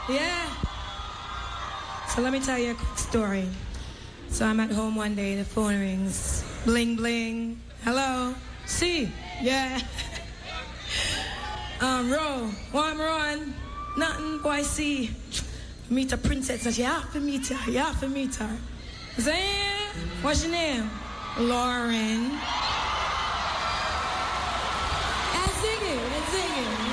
Yeah. So let me tell you a quick story. So I'm at home one day, the phone rings. Bling, bling. Hello? See? Yeah. Ro, one run. Nothing, boy, see. Meet a princess, and you have to meet her. You have to meet her. Say, what's your name? Lauren. And sing it.